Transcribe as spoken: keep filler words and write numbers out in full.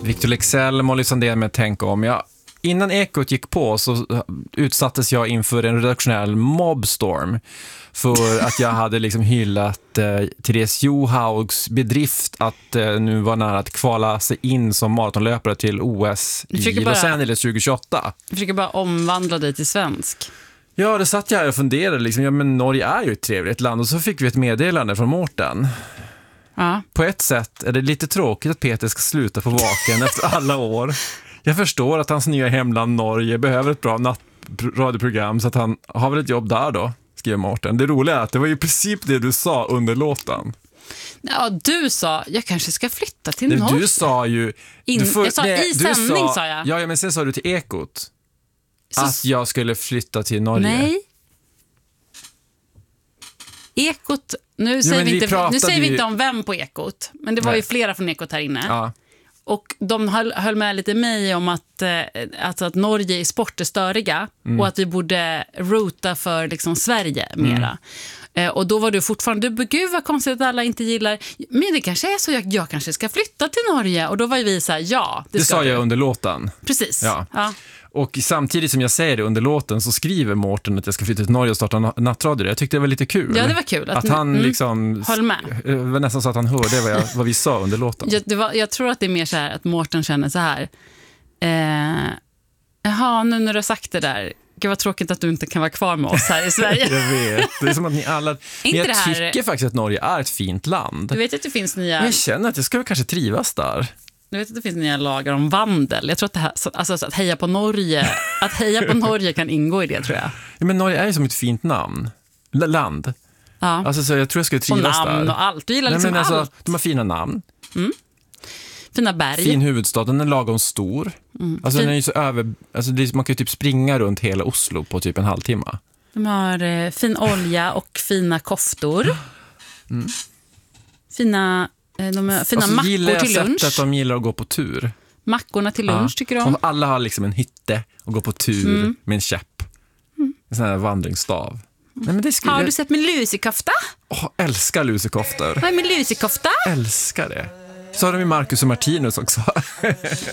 Victor Leksell, Molly Sandén med Tänk om. Jag, innan Ekot gick på så utsattes jag inför en redaktionell mobbstorm för att jag hade liksom hyllat eh, Therese Johaugs bedrift att eh, nu var nära att kvala sig in som maratonlöpare till O S i bara, Los Angeles tjugo tjugoåtta. Jag försöker bara omvandla dig till svensk. Ja, det satt jag här och funderade liksom, ja men Norge är ju ett trevligt land och så fick vi ett meddelande från Mårten. Ja. På ett sätt är det lite tråkigt att Peter ska sluta på Vaken efter alla år. Jag förstår att hans nya hemland Norge behöver ett bra nattradioprogram så att han har väl ett jobb där då, skriver Mårten. Det roliga är att det var ju i princip det du sa under låten. Ja, du sa, jag kanske ska flytta till det, Norge. Du sa ju... In, du får, jag sa det, i sändning sa, sa jag. Ja, men sen sa du till Ekot Så, att jag skulle flytta till Norge. Nej. Ekot, nu jo, säger, vi vi inte, nu säger vi ju... inte om vem på Ekot, men det var Nej. ju flera från Ekot här inne. Ja. Och de höll, höll med lite mig om att, eh, alltså att Norge i sport är störiga mm. och att vi borde rota för liksom Sverige mera. Mm. Eh, och då var du fortfarande, du, gud vad konstigt att alla inte gillar, men det kanske är så, jag, jag kanske ska flytta till Norge. Och då var vi så här, ja, det, det ska sa du. jag under låten. Precis, ja. ja. Och samtidigt som jag säger det under låten så skriver Mårten att jag ska flytta till Norge och starta nattradio. Jag tyckte det var lite kul. Ja, det var kul. Att, att han mm, liksom... höll med. Det var nästan så att han hörde vad, jag, vad vi sa under låten. Jag, det var, jag tror att det är mer så här att Mårten känner så här. Eh, jaha, nu när du har sagt det där. Gud vad tråkigt att du inte kan vara kvar med oss här i Sverige. Jag vet. Det är som att ni alla... Men jag här... tycker faktiskt att Norge är ett fint land. Du vet att det finns nya... Men jag känner att jag ska kanske trivas där. Du vet att det finns nya lagar om vandel. Jag tror att det här, alltså att heja på Norge, att heja på Norge kan ingå i det, tror jag. Ja, men Norge är ju som ett fint namn. L- land. Ja. Alltså så jag tror jag skulle trivas där. Och namn där. och allt. Du gillar Nej, liksom men alltså, allt. de har fina namn. Mm. Fina berg. Fin huvudstad, den är lagom stor. Mm. Alltså fin... den är ju så över, alltså det är, man kan ju typ springa runt hela Oslo på typ en halvtimme. De har eh, fin olja och fina koftor. Mm. Fina eh, de har fina mackor till lunch. Och så gillar jag att de gillar att gå på tur. Mackorna till lunch, ja. Tycker de. Och alla har liksom en hytte och går på tur mm. med en käpp. Mm. En sån här vandringsstav. Mm. Nej, men det skulle... Har du sett min lusekofta? Åh, oh, älskar lusekoftor. Vad är min lusekofta? Älskar det. Så har de ju Marcus och Martinus också.